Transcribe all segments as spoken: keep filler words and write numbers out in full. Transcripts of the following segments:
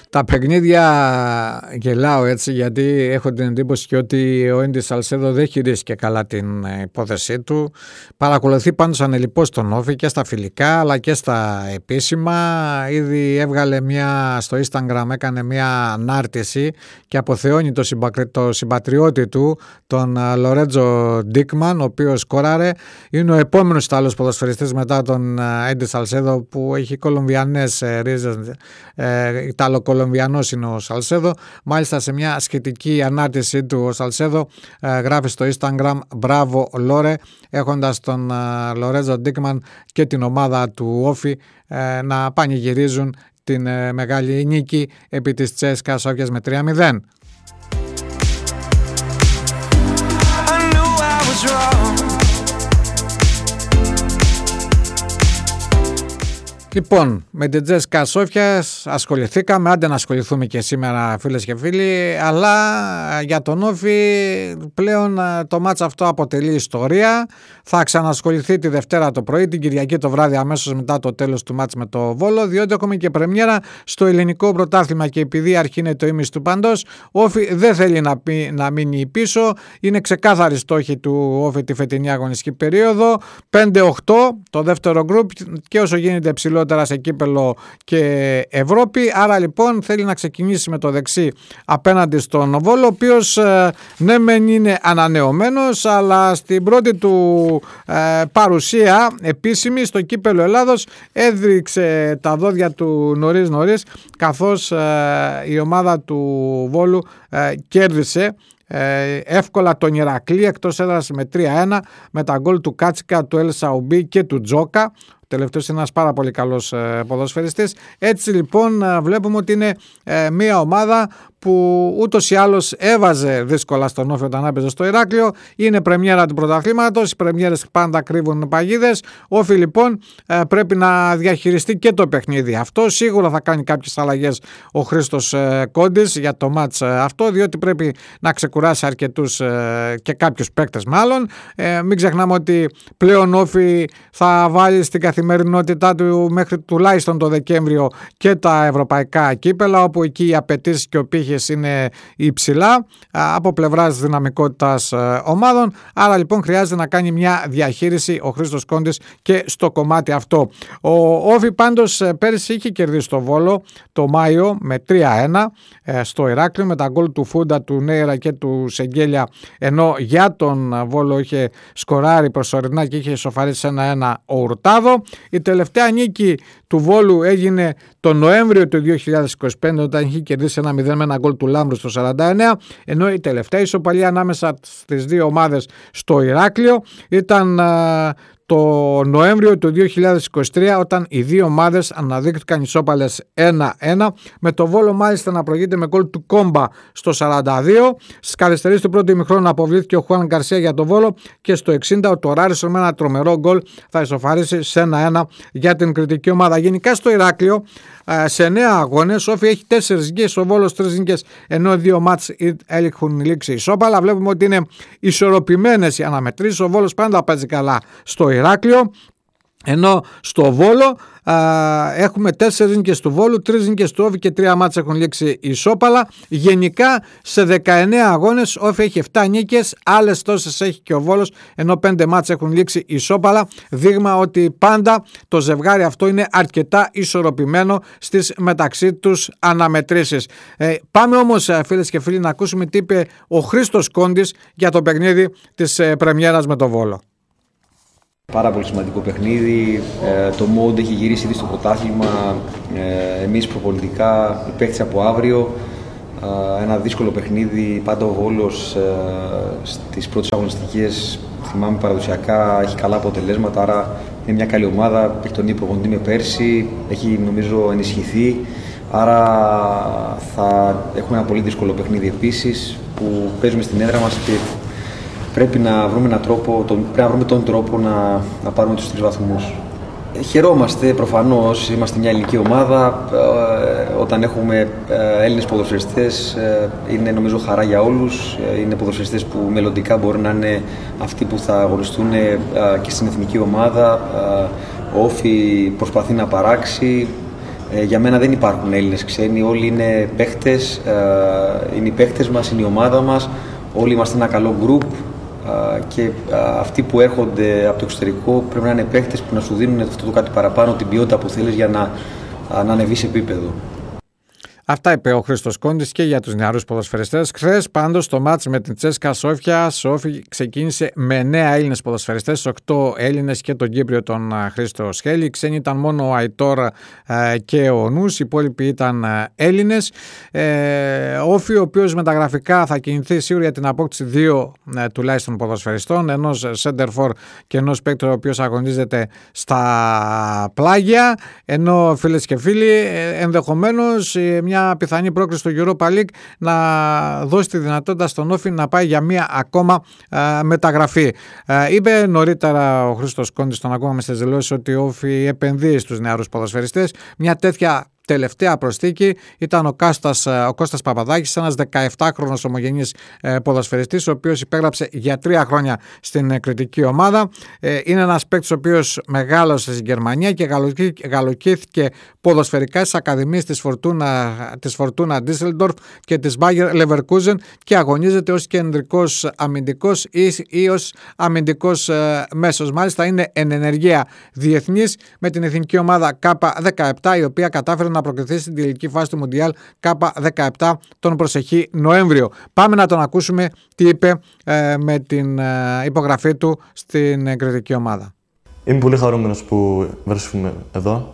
Τα παιχνίδια γελάω έτσι, γιατί έχω την εντύπωση και ότι ο Έντι Σαλσέδο δεν χειρίστηκε καλά την υπόθεσή του. Παρακολουθεί πάντως ανελιπώς τον Όφη και στα φιλικά αλλά και στα επίσημα. Ήδη έβγαλε μια, στο Instagram έκανε μια ανάρτηση και αποθεώνει το, συμπα, το συμπατριώτη του, τον Λορέτζο Ντίκμαν, ο οποίος σκόραρε. Είναι ο επόμενος Ιταλός ποδοσφαιριστής μετά τον Έντι Σαλσέδο, που έχει κολομβιανές ρίζες. Ε, Ιταλοκολομβιανός είναι ο Σαλσέδο. Μάλιστα σε μια σχετική ανάρτηση του ο Σαλσέδο ε, γράφει στο Instagram «Μπράβο Λόρε», έχοντας τον ε, Λορέτζο Ντίκμαν και την ομάδα του Όφη ε, να πανηγυρίζουν την ε, μεγάλη νίκη επί της Τσέσκα Σόφιας με τρία μηδέν. Λοιπόν, με την Τσέσκα Σόφιας ασχοληθήκαμε, άντε να ασχοληθούμε και σήμερα φίλες και φίλοι, αλλά για τον Όφη πλέον το μάτς αυτό αποτελεί ιστορία. Θα ξανασχοληθεί τη Δευτέρα το πρωί, την Κυριακή το βράδυ αμέσως μετά το τέλος του μάτς με το Βόλο, διότι έχουμε και πρεμιέρα στο ελληνικό πρωτάθλημα και επειδή αρχίνεται το ίμιση του παντός, ο Όφη δεν θέλει να, πει, να μείνει πίσω. Είναι ξεκάθαρη στόχη του Όφη τη φετινή αγωνιστική περίοδο, πέντε οκτώ το δεύτερο γκρουπ και όσο γίνεται ψηλό σε κύπελο και Ευρώπη. Άρα λοιπόν θέλει να ξεκινήσει με το δεξί απέναντι στον Βόλο, ο οποίος ε, ναι μεν είναι ανανεωμένος, αλλά στην πρώτη του ε, παρουσία επίσημη στο κύπελο Ελλάδος έδειξε τα δόντια του νωρίς νωρίς, καθώς ε, η ομάδα του Βόλου ε, κέρδισε Ε, εύκολα τον Ηρακλή εκτός έδρας με τρία ένα με τα γκολ του Κάτσικα, του Ελ Σαουμπί και του Τζόκα. Ο τελευταίος είναι ένας πάρα πολύ καλός ε, ποδοσφαιριστής. Έτσι λοιπόν ε, βλέπουμε ότι είναι ε, μια ομάδα που ούτως ή άλλως έβαζε δύσκολα στον Όφη όταν έπαιζε στο Ηράκλειο. Είναι πρεμιέρα του πρωταθλήματος, οι πρεμιέρες πάντα κρύβουν παγίδες. Ο Όφη λοιπόν ε, πρέπει να διαχειριστεί και το παιχνίδι αυτό. Σίγουρα θα κάνει κάποιες αλλαγές ο Χρήστος ε, Κόντης για το μάτς ε, αυτό, διότι πρέπει να ξεκουράσει αρκετούς ε, και κάποιους παίκτες μάλλον. Ε, μην ξεχνάμε ότι πλέον ο Όφη θα βάλει στην καθημερινότητά του μέχρι τουλάχιστον το Δεκέμβριο και τα ευρωπαϊκά κύπελα, όπου εκεί οι απαιτήσεις και ο πύχης είναι υψηλά από πλευράς δυναμικότητας ομάδων. Άρα λοιπόν χρειάζεται να κάνει μια διαχείριση ο Χρήστος Κόντης και στο κομμάτι αυτό. Ο Όφη πάντως πέρυσι είχε κερδίσει το Βόλο το Μάιο με τρία ένα στο Ηράκλειο με τα γκολ του Φούντα, του Νέιρα και του Σεγγέλια, ενώ για τον Βόλο είχε σκοράρει προσωρινά και είχε ισοφαρίσει ένα ένα ο Ουρτάδο. Η τελευταία νίκη του Βόλου έγινε τον Νοέμβριο του δύο χιλιάδες είκοσι πέντε, όταν είχε κερδίσει ένα μηδέν με ένα γκολ του Λάμπρου στο σαράντα εννέα, ενώ η τελευταία ισοπαλία ανάμεσα στις δύο ομάδες στο Ηράκλειο ήταν α, το Νοέμβριο του δύο χιλιάδες είκοσι τρία, όταν οι δύο ομάδες αναδείχθηκαν ισόπαλες ένα ένα, με το Βόλο μάλιστα να προηγείται με γκολ του Κόμπα στο σαράντα δύο. Στις καθυστερήσεις του πρώτου ημιχρόνου αποβλήθηκε ο Χουάν Γκαρσία για το Βόλο και στο εξήντα ο Τοράρησον με ένα τρομερό γκολ θα ισοφαρίσει σε ένα ένα για την κριτική ομάδα. Γενικά στο Ηράκλειο σε εννέα αγώνες ο Όφη έχει τέσσερις νίκες, ο Βόλος τρεις νίκες, ενώ δύο μάτς έχουν λήξει ισόπαλα. Βλέπουμε ότι είναι ισορροπημένες οι αναμετρήσεις. Ο Βόλος πάντα παίζει καλά στο Ηράκλειο, ενώ στο Βόλο α, έχουμε τέσσερις νίκες του Βόλου, τρεις νίκες του Όφη και τρία μάτς έχουν λήξει ισόπαλα. Γενικά σε δεκαεννέα αγώνες ο Όφη έχει επτά νίκες, άλλες τόσες έχει και ο Βόλος, ενώ πέντε μάτς έχουν λήξει ισόπαλα. Δείγμα ότι πάντα το ζευγάρι αυτό είναι αρκετά ισορροπημένο στις μεταξύ τους αναμετρήσεις. Ε, πάμε όμως φίλες και φίλοι να ακούσουμε τι είπε ο Χρήστος Κόντης για το παιχνίδι της ε, πρεμιέρας με το Βόλο. Πάρα πολύ σημαντικό παιχνίδι, ε, το Μόντ έχει γυρίσει ήδη στο πρωτάθλημα, ε, εμείς προπονητικά, οι παίκτες από αύριο, ε, ένα δύσκολο παιχνίδι, πάντα ο Βόλος ε, στις πρώτες αγωνιστικές, θυμάμαι παραδοσιακά, έχει καλά αποτελέσματα, άρα είναι μια καλή ομάδα, έχει τον ίδιο προπονητή με πέρσι, έχει νομίζω ενισχυθεί, άρα θα έχουμε ένα πολύ δύσκολο παιχνίδι επίσης που παίζουμε στην έδρα μας και πρέπει να βρούμε, έναν τρόπο, τον, πρέπει να βρούμε τον τρόπο να, να πάρουμε τους τρεις βαθμούς. Χαιρόμαστε προφανώς, είμαστε μια ελληνική ομάδα, ε, όταν έχουμε ε, Έλληνες ποδοσφαιριστές ε, είναι νομίζω χαρά για όλους, ε, είναι ποδοσφαιριστές που μελλοντικά μπορεί να είναι αυτοί που θα αγωνιστούν ε, και στην εθνική ομάδα. Ε, ο Όφη προσπαθεί να παράξει, Ε, για μένα δεν υπάρχουν Έλληνες ξένοι, όλοι είναι παίχτες, ε, είναι οι παίχτες μας, είναι η ομάδα μας, όλοι είμαστε ένα καλό γκρουπ ε, και ε, αυτοί που έρχονται από το εξωτερικό πρέπει να είναι παίχτες που να σου δίνουν αυτό το κάτι παραπάνω, την ποιότητα που θέλεις για να, να ανεβείς επίπεδο. Αυτά είπε ο Χρήστος Κόντης και για τους νεαρούς ποδοσφαιριστές. Χθες πάντως το μάτς με την Τσέσκα Σόφια, Σόφι ξεκίνησε με εννέα Έλληνες ποδοσφαιριστές, οκτώ Έλληνες και τον Κύπριο τον Χρήστο Σχέλη. Οι ξένοι ήταν μόνο ο Αϊτόρ και ο Νους, οι υπόλοιποι ήταν Έλληνες. Ε, Όφι, ο οποίος μεταγραφικά θα κινηθεί σίγουρα για την απόκτηση δύο ε, τουλάχιστον ποδοσφαιριστών, ενός σέντερφορ και ενός παίκτου ο οποίος αγωνίζεται στα πλάγια, ενώ φίλες και φίλοι ενδεχομένως μια μια πιθανή πρόκριση στο Europa League να δώσει τη δυνατότητα στον Όφι να πάει για μία ακόμα α, μεταγραφή. Α, είπε νωρίτερα ο Χρήστος Κόντης, τον ακούμε στις δηλώσεις, ότι ο Όφι επενδύει στους νεαρούς ποδοσφαιριστές. Μια τέτοια τελευταία προσθήκη ήταν ο Κώστας, ο Κώστας Παπαδάκης, ένας δεκαεπτάχρονος ομογενής ε, ποδοσφαιριστής, ο οποίος υπέγραψε για τρία χρόνια στην ε, κριτική ομάδα. Ε, είναι ένας παίκτης ο οποίος μεγάλωσε στην Γερμανία και γαλοκύθηκε ποδοσφαιρικά στις ακαδημίες της Φορτούνα, της Φορτούνα Ντίσελντορφ και της Bayer Leverkusen και αγωνίζεται ως κεντρικός αμυντικός ή, ή ως αμυντικός ε, μέσος. Μάλιστα είναι εν ενεργεία διεθνής με την εθνική ομάδα Κ δεκαεπτά, η οποία κατάφερε να προκριθεί στην τελική φάση του Μουντιάλ Κ δεκαεπτά τον προσεχή Νοέμβριο. Πάμε να τον ακούσουμε τι είπε ε, με την ε, υπογραφή του στην ε, κριτική ομάδα. Είμαι πολύ χαρούμενος που βρίσκομαι εδώ.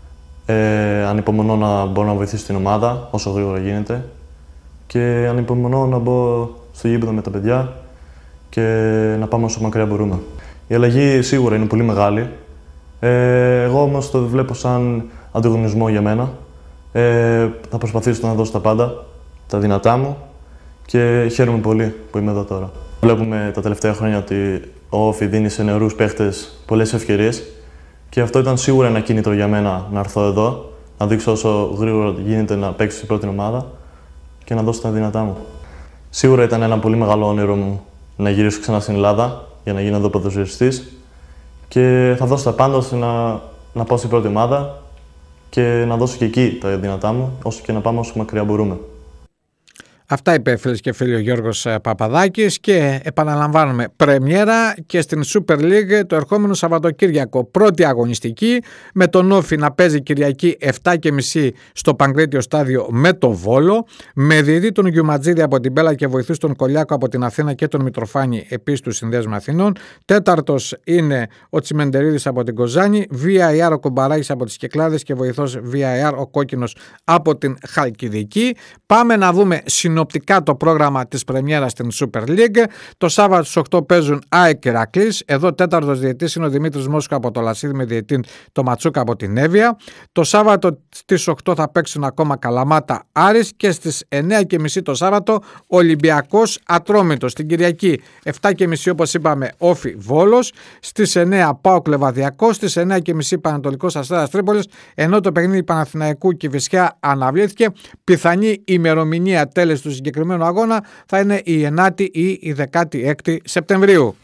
Ε, ανυπομονώ να μπορώ να βοηθήσω την ομάδα όσο γρήγορα γίνεται και ανυπομονώ να μπω στο γήπεδο με τα παιδιά και να πάμε όσο μακριά μπορούμε. Η αλλαγή σίγουρα είναι πολύ μεγάλη. Ε, εγώ όμως το βλέπω σαν ανταγωνισμό για μένα. Ε, θα προσπαθήσω να δώσω τα πάντα, τα δυνατά μου και χαίρομαι πολύ που είμαι εδώ τώρα. Βλέπουμε τα τελευταία χρόνια ότι ο Όφι δίνει σε νεαρούς παίχτες πολλές ευκαιρίες και αυτό ήταν σίγουρα ένα κίνητρο για μένα να έρθω εδώ, να δείξω όσο γρήγορα γίνεται να παίξω στην πρώτη ομάδα και να δώσω τα δυνατά μου. Σίγουρα ήταν ένα πολύ μεγάλο όνειρο μου να γυρίσω ξανά στην Ελλάδα για να γίνω εδώ ποδοσφαιριστής και θα δώσω τα πάντα ώστε να, να πάω στην πρώτη ομάδα και να δώσω και εκεί τα δυνατά μου, όσο και να πάμε όσο μακριά μπορούμε. Αυτά είπε, φίλες και φίλοι, ο Γιώργος Παπαδάκης και επαναλαμβάνουμε πρεμιέρα και στην Super League το ερχόμενο Σαββατοκύριακο. Πρώτη αγωνιστική με τον Όφι να παίζει Κυριακή επτά και μισή στο Παγκρίτιο Στάδιο με το Βόλο, με διαιτητή τον Γιουματζίδη από την Πέλα και βοηθούς τον Κολιάκο από την Αθήνα και τον Μητροφάνη επίσης του Συνδέσμου Αθηνών. Τέταρτος είναι ο Τσιμεντερίδης από την Κοζάνη, βι άι αρ ο Κομπαράκης από τις Κεκλάδες και βοηθός βι άι αρ ο Κόκκινος από την Χαλκιδική. Πάμε να δούμε συνοπτικά το πρόγραμμα της πρεμιέρας στην Super League. Το Σάββατο στις οκτώ παίζουν ΑΕΚ και Ηρακλής. Εδώ τέταρτος διαιτητής είναι ο Δημήτρης Μόσχου από το Λασίδι με διαιτητή το Ματσούκα από την Εύβοια. Το Σάββατο στις οκτώ θα παίξουν ακόμα Καλαμάτα Άρης και στις εννέα και μισή το Σάββατο Ολυμπιακός Ατρόμητος. Στην Κυριακή επτά και μισή όπως είπαμε Όφι Βόλος. Στις εννέα ΠΑΟΚ Λεβαδιακός. Στις εννέα και μισή Πανατολικός Αστέρας Τρίπολης. Ενώ το παιχνίδι Παναθηναϊκού Κηφισιά αναβλήθηκε. Πιθανή ημερομηνία τέλος του συγκεκριμένου αγώνα θα είναι η ενάτη ή η δεκάτη έκτη Σεπτεμβρίου.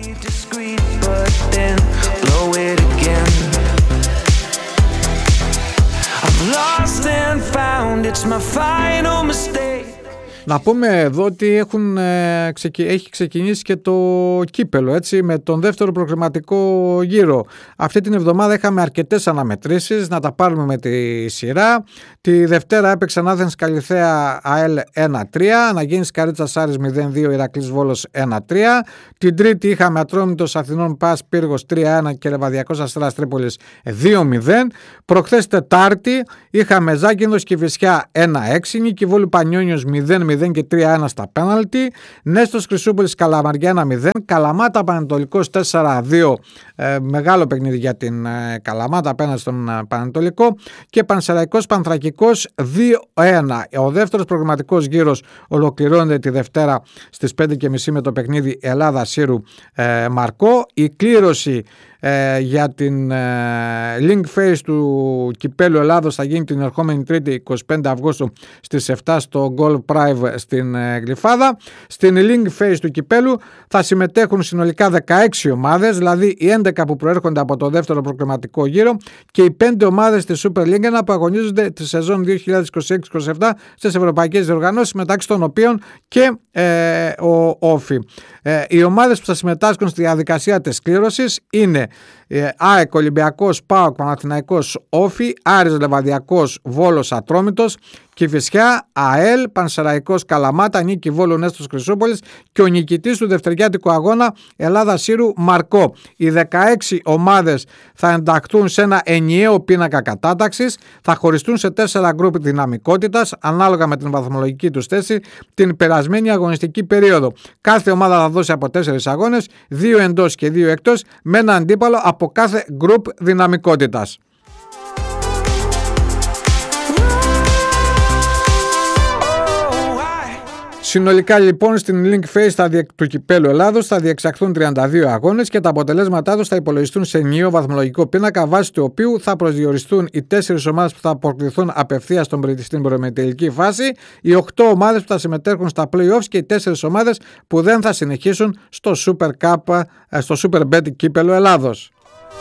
Να πούμε εδώ ότι έχουν, ε, ξεκι... έχει ξεκινήσει και το κύπελο, έτσι, με τον δεύτερο προκριματικό γύρο. Αυτή την εβδομάδα είχαμε αρκετές αναμετρήσεις, να τα πάρουμε με τη σειρά. Τη Δευτέρα έπαιξαν Άθενς Καλιθέα ΑΕΛ ένα τρία, Αναγέννης Καρίτσας Άρης μηδέν δύο, Ηρακλής Βόλος ένα τρία. Την Τρίτη είχαμε Ατρόμητος Αθηνών Πας Πύργος τρία ένα και Λεβαδιακός Αστέρας Τρίπολης δύο μηδέν. Προχθές Τετάρτη είχαμε Ζάκυνθος Κηφισιά ένα έξι, Νίκη Βόλου Πανιόνιος μηδέν μηδέν και τρία ένα στα πέναλτι. Νέστος Χρυσούπολης Καλαμαριά ένα μηδέν. Καλαμάτα Πανετολικός τέσσερα δύο. Ε, μεγάλο παιχνίδι για την ε, Καλαμάτα απέναντι στον ε, Πανετολικό. Και Πανσεραϊκός Πανθρακικός δύο ένα. Ο δεύτερος προγραμματικός γύρος ολοκληρώνεται τη Δευτέρα στις πέντε και μισή με το παιχνίδι Ελλάδα Σύρου ε, Μαρκό. Η κλήρωση ε, για την ε, link phase του Κυπέλλου Ελλάδος θα γίνει την ερχόμενη Τρίτη εικοστή πέμπτη Αυγούστου στις επτά στο Golf Prive στην ε, Γλυφάδα. Στην link phase του Κυπέλλου θα συμμετέχουν συνολικά δεκαέξι ομάδες, δηλαδή οι έντεκα που προέρχονται από το δεύτερο προκριματικό γύρο και οι πέντε ομάδες της Super League ένα που αγωνίζονται τη σεζόν δύο χιλιάδες είκοσι έξι είκοσι επτά στις ευρωπαϊκές διοργανώσεις, μεταξύ των οποίων και ε, ο Όφι. Ε, οι ομάδες που θα συμμετάσχουν στη διαδικασία της κλήρωσης είναι ε, ΑΕΚ, Ολυμπιακός, ΠΑΟΚ, Παναθηναϊκός, Όφι, Άρης Λεβαδιακός, Βόλος, Ατρόμητος, Κηφισιά, ΑΕΛ, Πανσεραϊκός, Καλαμάτα, Νίκη Βόλου, Νέστος Χρυσούπολης και ο νικητής του δευτεριάτικου αγώνα Ελλάδα Σύρου, Μαρκό. Οι δεκαέξι ομάδες θα ενταχθούν σε ένα ενιαίο πίνακα κατάταξης, θα χωριστούν σε τέσσερα γκρουπ δυναμικότητας ανάλογα με την βαθμολογική τους θέση την περασμένη αγωνιστική περίοδο. Κάθε ομάδα θα δώσει από τέσσερις αγώνες, δύο εντός και δύο εκτός, με ένα αντίπαλο από κάθε γκρουπ δυναμικότητας. Συνολικά λοιπόν στην link phase του Κυπέλλου Ελλάδος θα διεξαχθούν τριάντα δύο αγώνες και τα αποτελέσματά τους θα υπολογιστούν σε ενιαίο βαθμολογικό πίνακα, βάσει του οποίου θα προσδιοριστούν οι τέσσερις ομάδες που θα αποκλειθούν απευθείας στην προημιτελική φάση, οι οκτώ ομάδες που θα συμμετέχουν στα play-offs και οι τέσσερις ομάδες που δεν θα συνεχίσουν στο Super Cup, στο Super Bet Κύπελλο Ελλάδος.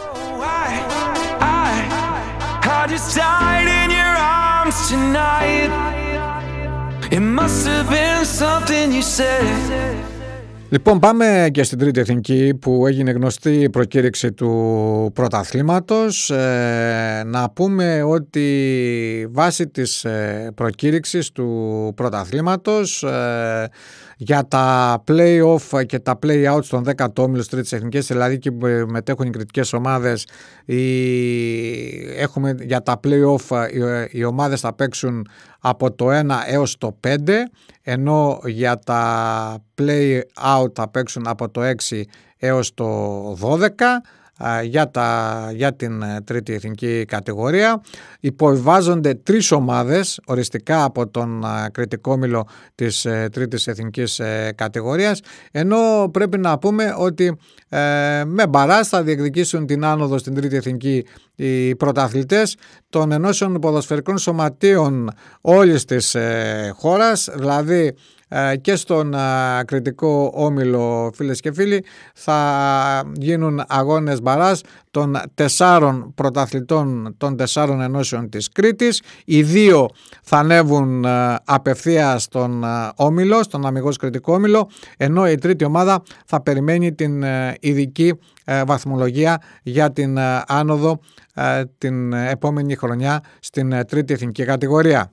It must have been something you said. Λοιπόν, πάμε και στην τρίτη εθνική που έγινε γνωστή η προκήρυξη του πρωταθλήματος. Ε, να πούμε ότι βάσει της ε, προκήρυξης του πρωταθλήματος ε, για τα play-off και τα play-out των δέκατο όμιλους τρίτης εθνικής, δηλαδή και που μετέχουν οι κριτικές ομάδες, οι, έχουμε για τα play-off οι, οι ομάδες θα παίξουν από το ένα έως το πέντε, ενώ για τα play-out θα παίξουν από το έξι έως το δώδεκα. Για, τα, για την τρίτη εθνική κατηγορία υποβιβάζονται τρεις ομάδες οριστικά από τον κριτικό όμιλο της τρίτης εθνικής κατηγορίας, ενώ πρέπει να πούμε ότι ε, με μπαράζ θα διεκδικήσουν την άνοδο στην τρίτη εθνική οι πρωταθλητές των ενώσεων ποδοσφαιρικών σωματείων όλης της ε, χώρας, δηλαδή και στον κριτικό όμιλο, φίλες και φίλοι, θα γίνουν αγώνες μπαράζ των τεσσάρων πρωταθλητών των τεσσάρων ενώσεων της Κρήτης. Οι δύο θα ανέβουν απευθείας στον όμιλο, στον αμιγώς κριτικό όμιλο, ενώ η τρίτη ομάδα θα περιμένει την ειδική βαθμολογία για την άνοδο την επόμενη χρονιά στην τρίτη εθνική κατηγορία.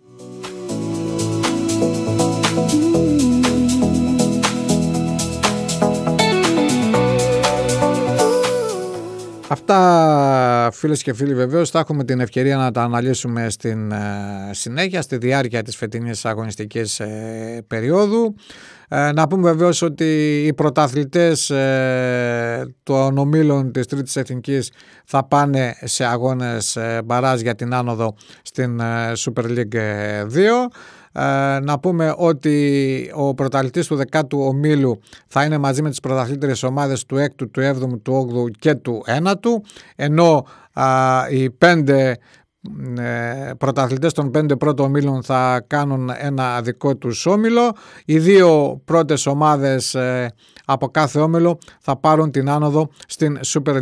Αυτά, φίλες και φίλοι, βεβαίως θα έχουμε την ευκαιρία να τα αναλύσουμε στην ε, συνέχεια, στη διάρκεια της φετινής αγωνιστικής ε, περίοδου. Ε, να πούμε βεβαίως ότι οι πρωταθλητές ε, των ομίλων της τρίτης εθνικής θα πάνε σε αγώνες ε, μπαράζ για την άνοδο στην ε, Super League δύο. Ε, να πούμε ότι ο πρωταθλητής του δεκάτου ομίλου θα είναι μαζί με τις πρωταθλήτριες ομάδες του έκτου, του έβδομου, του όγδοου και του ένατου, ενώ α, οι πέντε ε, πρωταθλητές των πέντε πρώτων ομίλων θα κάνουν ένα δικό τους όμιλο. Οι δύο πρώτες ομάδες ε, από κάθε όμιλο θα πάρουν την άνοδο στην Super